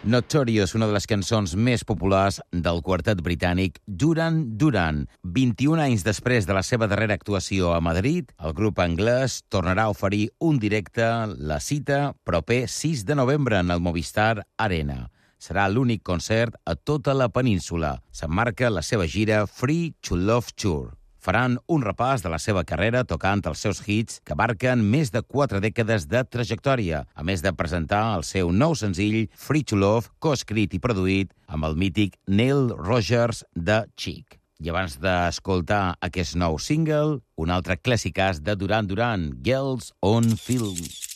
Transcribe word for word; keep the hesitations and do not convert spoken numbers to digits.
Notorious, una de les cançons més populars del quartet britànic Duran Duran. vint-i-un anys després de la seva darrera actuació a Madrid, el grup anglès tornarà a oferir un directe, la cita, proper sis de novembre en el Movistar Arena. Serà l'únic concert a tota la península. S'emmarca la seva gira Free to Love Tour. Faran un repàs de la seva carrera tocant els seus hits que abarquen més de quatre dècades de trajectòria, a més de presentar el seu nou senzill Free to Love, coescrit i produït amb el mític Neil Rogers de Chic. I abans d'escoltar aquest nou single, un altre clàssicàs de Duran Duran, Girls on Film.